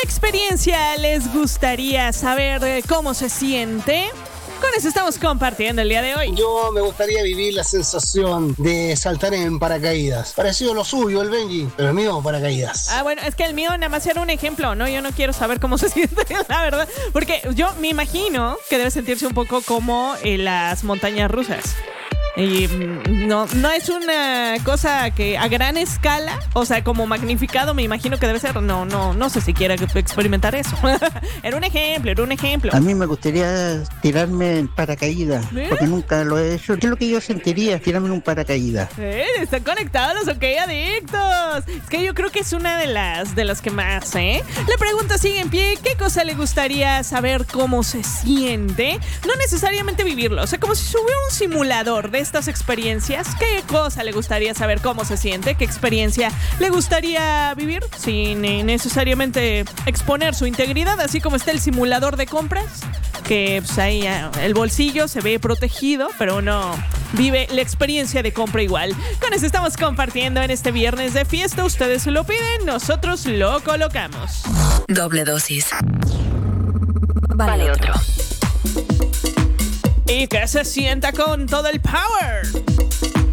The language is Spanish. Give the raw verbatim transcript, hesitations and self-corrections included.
experiencia les gustaría saber eh, cómo se siente? Con eso estamos compartiendo el día de hoy. Yo me gustaría vivir la sensación de saltar en paracaídas. Parecido a lo suyo, el Benji, pero el mío, paracaídas. Ah, bueno, es que el mío nada más era un ejemplo, ¿no? Yo no quiero saber cómo se siente, la verdad. Porque yo me imagino que debe sentirse un poco como en las montañas rusas. Y no, no es una cosa que a gran escala, o sea, como magnificado, me imagino que debe ser. No, no, no sé si quiera experimentar eso. Era un ejemplo, era un ejemplo. A mí me gustaría tirarme en paracaídas, ¿Eh? porque nunca lo he hecho. ¿Qué es lo que yo sentiría tirarme en un paracaídas? Eh, están conectados los OK Adictos. Es que yo creo que es una de las de las que más, ¿eh? La pregunta sigue en pie. ¿Qué cosa le gustaría saber cómo se siente? No necesariamente vivirlo, o sea, como si hubiera un simulador de estas experiencias. ¿Qué cosa le gustaría saber cómo se siente? ¿Qué experiencia le gustaría vivir sin necesariamente exponer su integridad? Así como está el simulador de compras, que pues ahí el bolsillo se ve protegido, pero uno vive la experiencia de compra igual. Con eso estamos compartiendo en este viernes de fiesta. Ustedes lo piden, nosotros lo colocamos. Doble dosis. Vale, vale otro. Y que se sienta con todo el power.